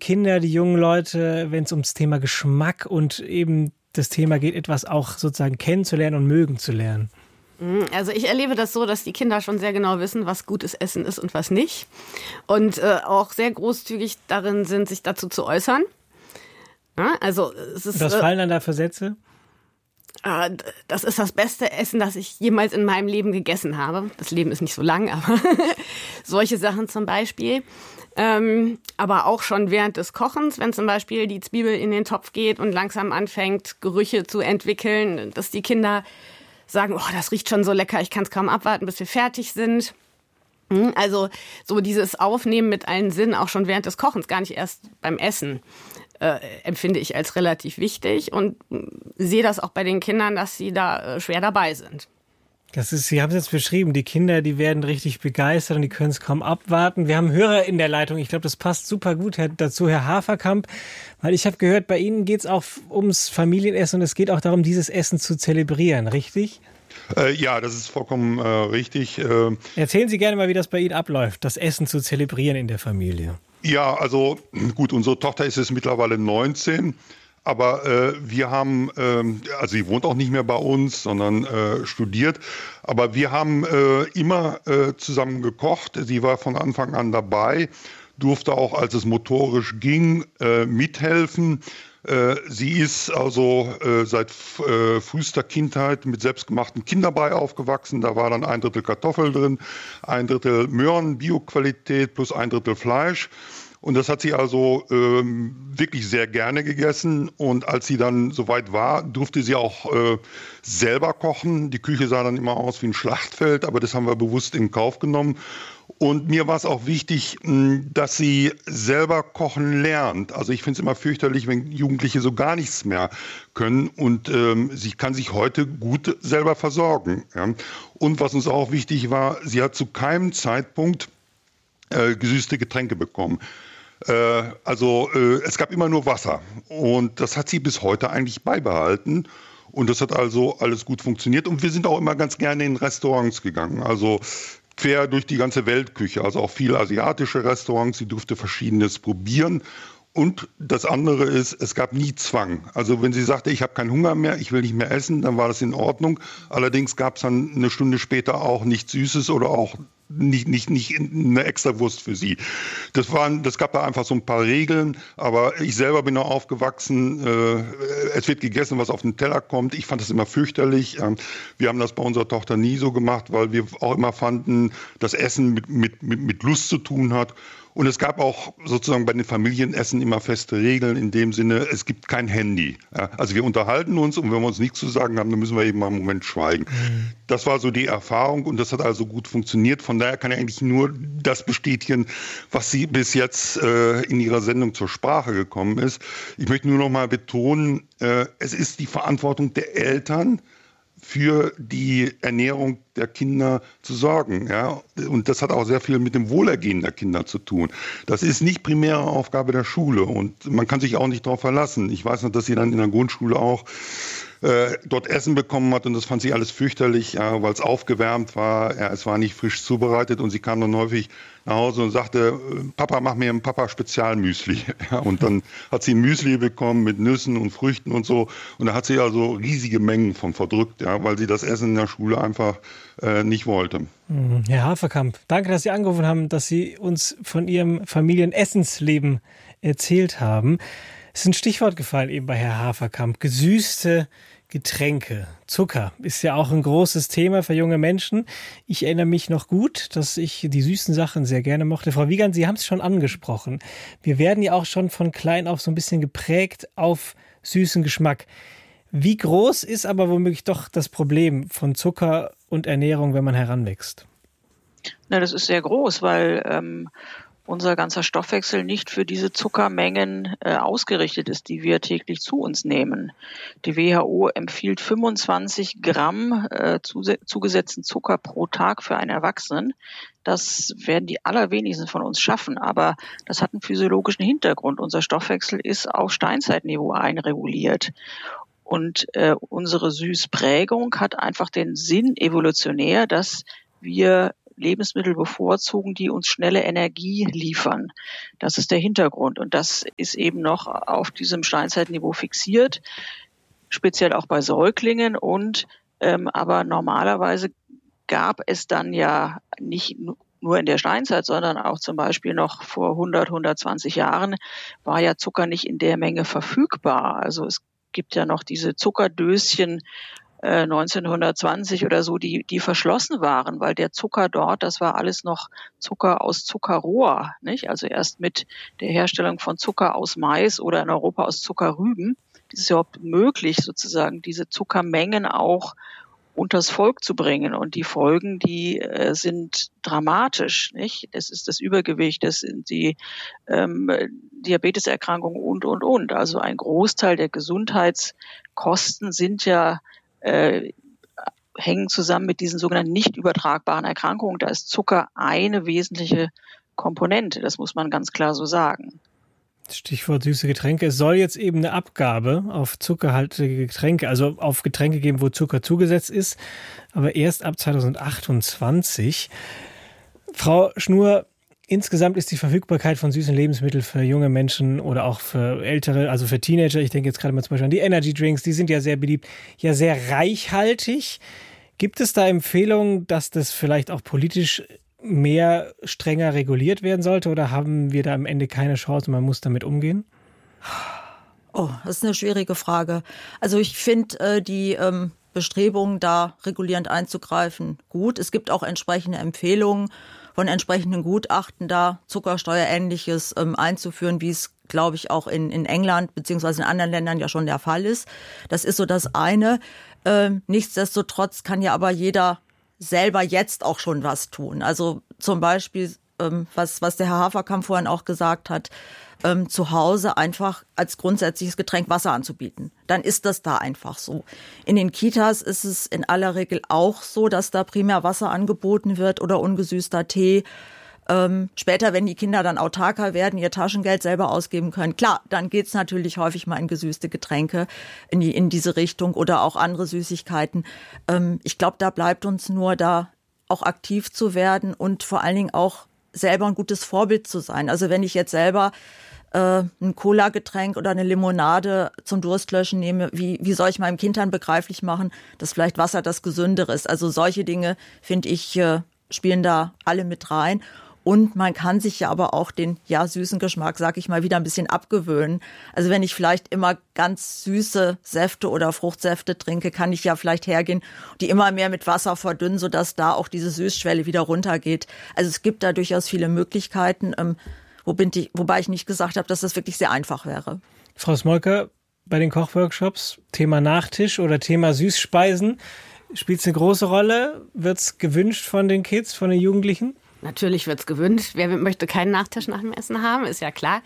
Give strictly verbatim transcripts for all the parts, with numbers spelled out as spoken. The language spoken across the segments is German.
Kinder, die jungen Leute, wenn es ums Thema Geschmack und eben das Thema geht, etwas auch sozusagen kennenzulernen und mögen zu lernen? Also ich erlebe das so, dass die Kinder schon sehr genau wissen, was gutes Essen ist und was nicht. Und äh, auch sehr großzügig darin sind, sich dazu zu äußern. Ja, also es ist, was fallen dann da für Sätze? Äh, das ist das beste Essen, das ich jemals in meinem Leben gegessen habe. Das Leben ist nicht so lang, aber solche Sachen zum Beispiel. Ähm, aber auch schon während des Kochens, wenn zum Beispiel die Zwiebel in den Topf geht und langsam anfängt, Gerüche zu entwickeln, dass die Kinder sagen, oh, das riecht schon so lecker, ich kann es kaum abwarten, bis wir fertig sind. Also so dieses Aufnehmen mit allen Sinnen, auch schon während des Kochens, gar nicht erst beim Essen, äh, empfinde ich als relativ wichtig und sehe das auch bei den Kindern, dass sie da äh, schwer dabei sind. Das ist, Sie haben es jetzt beschrieben, die Kinder, die werden richtig begeistert und die können es kaum abwarten. Wir haben Hörer in der Leitung, ich glaube, das passt super gut dazu, Herr Haferkamp, weil ich habe gehört, bei Ihnen geht es auch ums Familienessen und es geht auch darum, dieses Essen zu zelebrieren, richtig? Äh, ja, das ist vollkommen äh, richtig. Äh, Erzählen Sie gerne mal, wie das bei Ihnen abläuft, das Essen zu zelebrieren in der Familie. Ja, also gut, unsere Tochter ist jetzt mittlerweile neunzehn. Aber äh, wir haben, ähm, also sie wohnt auch nicht mehr bei uns, sondern äh, studiert. Aber wir haben äh, immer äh, zusammen gekocht. Sie war von Anfang an dabei, durfte auch, als es motorisch ging, äh, mithelfen. Äh, sie ist also äh, seit äh, frühester Kindheit mit selbstgemachten Kinderbrei aufgewachsen. Da war dann ein Drittel Kartoffel drin, ein Drittel Möhren, Bioqualität plus ein Drittel Fleisch. Und das hat sie also ähm, wirklich sehr gerne gegessen. Und als sie dann soweit war, durfte sie auch äh, selber kochen. Die Küche sah dann immer aus wie ein Schlachtfeld, aber das haben wir bewusst in Kauf genommen. Und mir war es auch wichtig, dass sie selber kochen lernt. Also ich finde es immer fürchterlich, wenn Jugendliche so gar nichts mehr können. Und ähm, sie kann sich heute gut selber versorgen. Ja. Und was uns auch wichtig war, sie hat zu keinem Zeitpunkt äh, gesüßte Getränke bekommen. Also äh, es gab immer nur Wasser und das hat sie bis heute eigentlich beibehalten und das hat also alles gut funktioniert und wir sind auch immer ganz gerne in Restaurants gegangen, also quer durch die ganze Weltküche, also auch viele asiatische Restaurants, sie durfte Verschiedenes probieren. Und das andere ist, es gab nie Zwang. Also wenn sie sagte, ich habe keinen Hunger mehr, ich will nicht mehr essen, dann war das in Ordnung. Allerdings gab es dann eine Stunde später auch nichts Süßes oder auch nicht, nicht, nicht eine Extrawurst für sie. Das waren, das gab da einfach so ein paar Regeln. Aber ich selber bin auch aufgewachsen. Äh, es wird gegessen, was auf den Teller kommt. Ich fand das immer fürchterlich. Ähm, wir haben das bei unserer Tochter nie so gemacht, weil wir auch immer fanden, dass Essen mit, mit, mit, mit Lust zu tun hat. Und es gab auch sozusagen bei den Familienessen immer feste Regeln in dem Sinne, es gibt kein Handy. Ja, also wir unterhalten uns und wenn wir uns nichts zu sagen haben, dann müssen wir eben mal einen Moment schweigen. Mhm. Das war so die Erfahrung und das hat also gut funktioniert. Von daher kann ich eigentlich nur das bestätigen, was sie bis jetzt äh, in ihrer Sendung zur Sprache gekommen ist. Ich möchte nur noch mal betonen, äh, es ist die Verantwortung der Eltern, für die Ernährung der Kinder zu sorgen. Ja? Und das hat auch sehr viel mit dem Wohlergehen der Kinder zu tun. Das ist nicht primäre Aufgabe der Schule und man kann sich auch nicht darauf verlassen. Ich weiß noch, dass sie dann in der Grundschule auch äh, dort Essen bekommen hat und das fand sie alles fürchterlich, ja, weil es aufgewärmt war, ja, es war nicht frisch zubereitet und sie kam dann häufig nach Hause und sagte, Papa, mach mir ein Papa-Spezialmüsli. Ja, und dann hat sie ein Müsli bekommen mit Nüssen und Früchten und so. Und da hat sie also riesige Mengen von verdrückt, ja, weil sie das Essen in der Schule einfach äh, nicht wollte. Herr Haferkamp, danke, dass Sie angerufen haben, dass Sie uns von Ihrem Familienessensleben erzählt haben. Es ist ein Stichwort gefallen eben bei Herrn Haferkamp. Gesüßte Getränke. Zucker ist ja auch ein großes Thema für junge Menschen. Ich erinnere mich noch gut, dass ich die süßen Sachen sehr gerne mochte. Frau Wiegand, Sie haben es schon angesprochen. Wir werden ja auch schon von klein auf so ein bisschen geprägt auf süßen Geschmack. Wie groß ist aber womöglich doch das Problem von Zucker und Ernährung, wenn man heranwächst? Na, das ist sehr groß, weil ähm, unser ganzer Stoffwechsel nicht für diese Zuckermengen äh, ausgerichtet ist, die wir täglich zu uns nehmen. Die W H O empfiehlt fünfundzwanzig Gramm äh, zus- zugesetzten Zucker pro Tag für einen Erwachsenen. Das werden die allerwenigsten von uns schaffen, aber das hat einen physiologischen Hintergrund. Unser Stoffwechsel ist auf Steinzeitniveau einreguliert. Und äh, unsere Süßprägung hat einfach den Sinn evolutionär, dass wir Lebensmittel bevorzugen, die uns schnelle Energie liefern. Das ist der Hintergrund. Und das ist eben noch auf diesem Steinzeitniveau fixiert, speziell auch bei Säuglingen. Und ähm, aber normalerweise gab es dann ja nicht nur in der Steinzeit, sondern auch zum Beispiel noch vor hundert, hundertzwanzig Jahren war ja Zucker nicht in der Menge verfügbar. Also es gibt ja noch diese Zuckerdöschen äh, neunzehnhundertzwanzig oder so, die die verschlossen waren, weil der Zucker dort, das war alles noch Zucker aus Zuckerrohr, nicht? Also erst mit der Herstellung von Zucker aus Mais oder in Europa aus Zuckerrüben ist es überhaupt möglich, sozusagen diese Zuckermengen auch unters Volk zu bringen. Und die Folgen, die äh, sind dramatisch, nicht? Das ist das Übergewicht, das sind die ähm, Diabeteserkrankungen und, und, und. Also ein Großteil der Gesundheitskosten sind ja, äh, hängen zusammen mit diesen sogenannten nicht übertragbaren Erkrankungen. Da ist Zucker eine wesentliche Komponente. Das muss man ganz klar so sagen. Stichwort süße Getränke. Es soll jetzt eben eine Abgabe auf zuckerhaltige Getränke, also auf Getränke geben, wo Zucker zugesetzt ist, aber erst ab zweitausendachtundzwanzig. Frau Schnur, insgesamt ist die Verfügbarkeit von süßen Lebensmitteln für junge Menschen oder auch für Ältere, also für Teenager, ich denke jetzt gerade mal zum Beispiel an die Energy Drinks, die sind ja sehr beliebt, ja sehr reichhaltig. Gibt es da Empfehlungen, dass das vielleicht auch politisch mehr strenger reguliert werden sollte oder haben wir da am Ende keine Chance und man muss damit umgehen? Oh, das ist eine schwierige Frage. Also ich finde äh, die ähm, Bestrebungen, da regulierend einzugreifen, gut. Es gibt auch entsprechende Empfehlungen von entsprechenden Gutachten, da Zuckersteuerähnliches ähm, einzuführen, wie es, glaube ich, auch in, in England beziehungsweise in anderen Ländern ja schon der Fall ist. Das ist so das eine. Ähm, nichtsdestotrotz kann ja aber jeder selber jetzt auch schon was tun. Also zum Beispiel, ähm, was, was der Herr Haferkamp vorhin auch gesagt hat, ähm, zu Hause einfach als grundsätzliches Getränk Wasser anzubieten. Dann ist das da einfach so. In den Kitas ist es in aller Regel auch so, dass da primär Wasser angeboten wird oder ungesüßter Tee. Ähm, später, wenn die Kinder dann autarker werden, ihr Taschengeld selber ausgeben können, klar, dann geht's natürlich häufig mal in gesüßte Getränke in, die, in diese Richtung oder auch andere Süßigkeiten. Ähm, ich glaube, da bleibt uns nur, da auch aktiv zu werden und vor allen Dingen auch selber ein gutes Vorbild zu sein. Also wenn ich jetzt selber äh, ein Cola-Getränk oder eine Limonade zum Durstlöschen nehme, wie, wie soll ich meinem Kind dann begreiflich machen, dass vielleicht Wasser das Gesündere ist? Also solche Dinge, finde ich, äh, spielen da alle mit rein. Und man kann sich ja aber auch den, ja, süßen Geschmack, sag ich mal, wieder ein bisschen abgewöhnen. Also wenn ich vielleicht immer ganz süße Säfte oder Fruchtsäfte trinke, kann ich ja vielleicht hergehen, die immer mehr mit Wasser verdünnen, sodass da auch diese Süßschwelle wieder runtergeht. Also es gibt da durchaus viele Möglichkeiten, ähm, wo bin ich, wobei ich nicht gesagt habe, dass das wirklich sehr einfach wäre. Frau Smolka, bei den Kochworkshops, Thema Nachtisch oder Thema Süßspeisen, spielt es eine große Rolle? Wird es gewünscht von den Kids, von den Jugendlichen? Natürlich wird's gewünscht. Wer möchte keinen Nachtisch nach dem Essen haben, ist ja klar.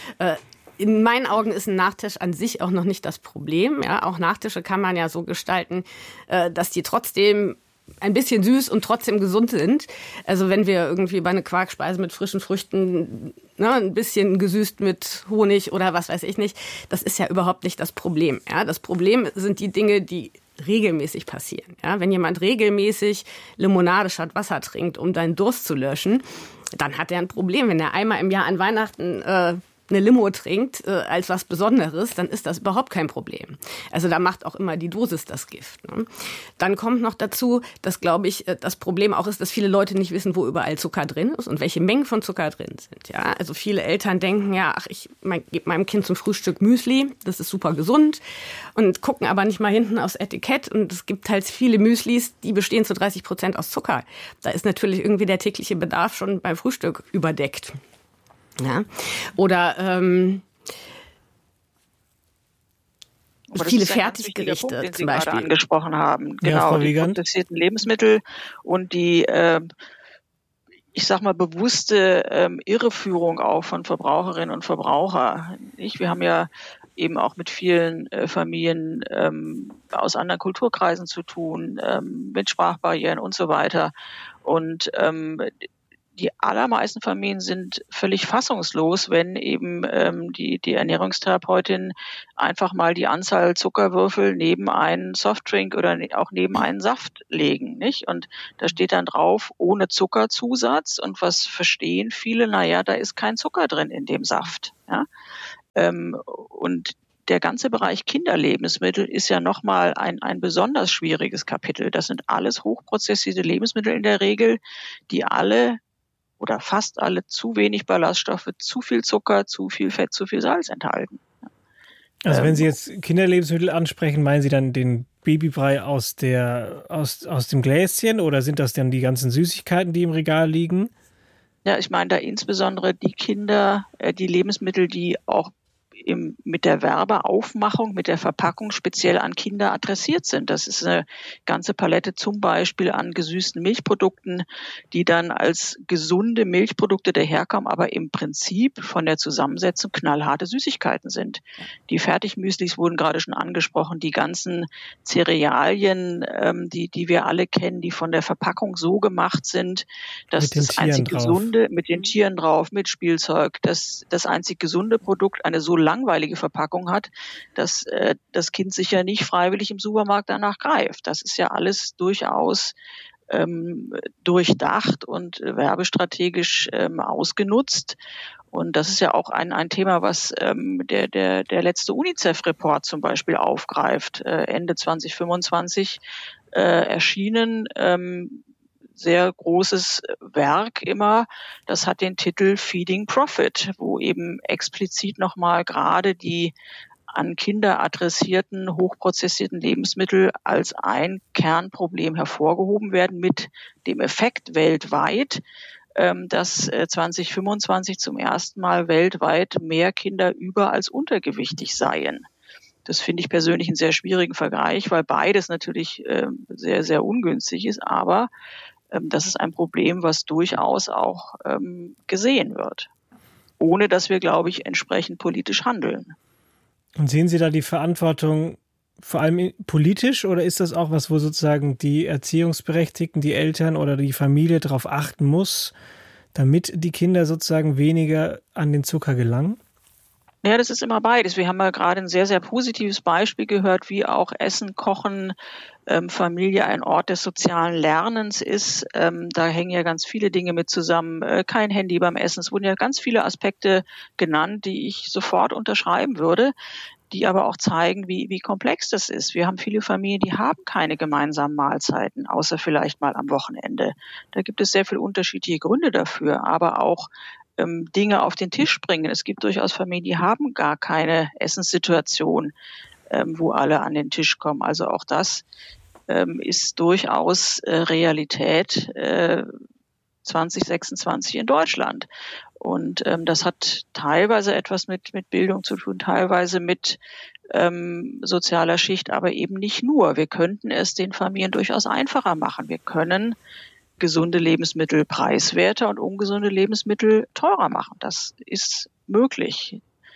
In meinen Augen ist ein Nachtisch an sich auch noch nicht das Problem. Ja, auch Nachtische kann man ja so gestalten, dass die trotzdem ein bisschen süß und trotzdem gesund sind. Also wenn wir irgendwie bei einer Quarkspeise mit frischen Früchten, ne, ein bisschen gesüßt mit Honig oder was weiß ich nicht, das ist ja überhaupt nicht das Problem. Ja, das Problem sind die Dinge, die regelmäßig passieren. Ja, wenn jemand regelmäßig Limonade statt Wasser trinkt, um seinen Durst zu löschen, dann hat er ein Problem. Wenn er einmal im Jahr an Weihnachten äh, eine Limo trinkt äh, als was Besonderes, dann ist das überhaupt kein Problem. Also da macht auch immer die Dosis das Gift. Ne? Dann kommt noch dazu, dass, glaube ich, das Problem auch ist, dass viele Leute nicht wissen, wo überall Zucker drin ist und welche Mengen von Zucker drin sind. Ja, also viele Eltern denken, ja, ach, ich mein, gebe meinem Kind zum Frühstück Müsli, das ist super gesund, und gucken aber nicht mal hinten aufs Etikett. Und es gibt halt viele Müslis, die bestehen zu dreißig Prozent aus Zucker. Da ist natürlich irgendwie der tägliche Bedarf schon beim Frühstück überdeckt. Ja. Oder ähm, viele Fertiggerichte Punkt, den Sie zum Beispiel gerade angesprochen haben. Ja, genau, die prozessierten Lebensmittel und die, äh, ich sag mal, bewusste ähm, Irreführung auch von Verbraucherinnen und Verbrauchern. Wir haben ja eben auch mit vielen äh, Familien ähm, aus anderen Kulturkreisen zu tun, ähm, mit Sprachbarrieren und so weiter. Und ähm, die allermeisten Familien sind völlig fassungslos, wenn eben ähm, die, die Ernährungstherapeutin einfach mal die Anzahl Zuckerwürfel neben einen Softdrink oder auch neben einen Saft legen, nicht? Und da steht dann drauf, ohne Zuckerzusatz. Und was verstehen viele? Naja, da ist kein Zucker drin in dem Saft. Ja? Ähm, und der ganze Bereich Kinderlebensmittel ist ja nochmal ein, ein besonders schwieriges Kapitel. Das sind alles hochprozessierte Lebensmittel in der Regel, die alle oder fast alle zu wenig Ballaststoffe, zu viel Zucker, zu viel Fett, zu viel Salz enthalten. Also ähm, wenn Sie jetzt Kinderlebensmittel ansprechen, meinen Sie dann den Babybrei aus, der, aus, aus dem Gläschen oder sind das dann die ganzen Süßigkeiten, die im Regal liegen? Ja, ich meine da insbesondere die Kinder, äh, die Lebensmittel, die auch Im, mit der Werbeaufmachung, mit der Verpackung speziell an Kinder adressiert sind. Das ist eine ganze Palette zum Beispiel an gesüßten Milchprodukten, die dann als gesunde Milchprodukte daherkommen, aber im Prinzip von der Zusammensetzung knallharte Süßigkeiten sind. Die Fertigmüslis wurden gerade schon angesprochen, die ganzen Cerealien, ähm, die, die wir alle kennen, die von der Verpackung so gemacht sind, dass das einzig gesunde, mit den Tieren drauf, mit Spielzeug, dass das einzig gesunde Produkt eine so langweilige Verpackung hat, dass äh, das Kind sicher nicht freiwillig im Supermarkt danach greift. Das ist ja alles durchaus ähm, durchdacht und äh, werbestrategisch ähm, ausgenutzt. Und das ist ja auch ein, ein Thema, was ähm, der, der, der letzte UNICEF-Report zum Beispiel aufgreift, äh, Ende zwanzig fünfundzwanzig äh, erschienen. Ähm, sehr großes Werk immer. Das hat den Titel Feeding Profit, wo eben explizit nochmal gerade die an Kinder adressierten, hochprozessierten Lebensmittel als ein Kernproblem hervorgehoben werden mit dem Effekt weltweit, dass zwanzig fünfundzwanzig zum ersten Mal weltweit mehr Kinder über- als untergewichtig seien. Das finde ich persönlich einen sehr schwierigen Vergleich, weil beides natürlich sehr, sehr ungünstig ist, aber das ist ein Problem, was durchaus auch ähm, gesehen wird, ohne dass wir, glaube ich, entsprechend politisch handeln. Und sehen Sie da die Verantwortung vor allem politisch oder ist das auch was, wo sozusagen die Erziehungsberechtigten, die Eltern oder die Familie darauf achten muss, damit die Kinder sozusagen weniger an den Zucker gelangen? Ja, das ist immer beides. Wir haben ja gerade ein sehr, sehr positives Beispiel gehört, wie auch Essen, Kochen, ähm, Familie ein Ort des sozialen Lernens ist. Ähm, da hängen ja ganz viele Dinge mit zusammen. Äh, kein Handy beim Essen. Es wurden ja ganz viele Aspekte genannt, die ich sofort unterschreiben würde, die aber auch zeigen, wie, wie komplex das ist. Wir haben viele Familien, die haben keine gemeinsamen Mahlzeiten, außer vielleicht mal am Wochenende. Da gibt es sehr viele unterschiedliche Gründe dafür, aber auch Dinge auf den Tisch bringen. Es gibt durchaus Familien, die haben gar keine Essenssituation, ähm, wo alle an den Tisch kommen. Also auch das ähm, ist durchaus äh, Realität äh, zwanzig sechsundzwanzig in Deutschland. Und ähm, das hat teilweise etwas mit, mit Bildung zu tun, teilweise mit ähm, sozialer Schicht, aber eben nicht nur. Wir könnten es den Familien durchaus einfacher machen. Wir können gesunde Lebensmittel preiswerter und ungesunde Lebensmittel teurer machen. Das ist möglich.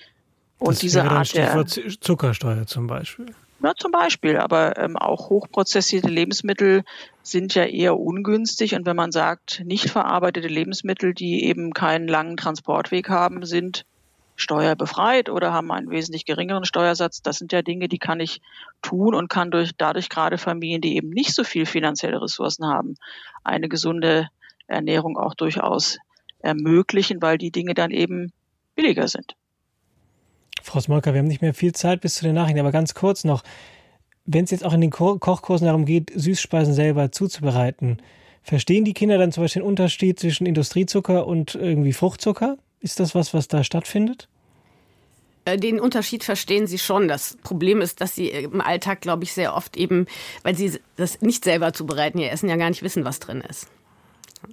Und das diese wäre dann Art Stichwort der Zuckersteuer zum Beispiel. Ja, zum Beispiel, aber ähm, auch hochprozessierte Lebensmittel sind ja eher ungünstig. Und wenn man sagt, nicht verarbeitete Lebensmittel, die eben keinen langen Transportweg haben, sind steuerbefreit oder haben einen wesentlich geringeren Steuersatz. Das sind ja Dinge, die kann ich tun und kann durch dadurch gerade Familien, die eben nicht so viel finanzielle Ressourcen haben, eine gesunde Ernährung auch durchaus ermöglichen, weil die Dinge dann eben billiger sind. Frau Smolka, wir haben nicht mehr viel Zeit bis zu den Nachrichten, aber ganz kurz noch, wenn es jetzt auch in den Ko- Kochkursen darum geht, Süßspeisen selber zuzubereiten, verstehen die Kinder dann zum Beispiel den Unterschied zwischen Industriezucker und irgendwie Fruchtzucker? Ist das was, was da stattfindet? Den Unterschied verstehen sie schon. Das Problem ist, dass sie im Alltag, glaube ich, sehr oft eben, weil sie das nicht selber zubereiten, ihr Essen ja gar nicht wissen, was drin ist.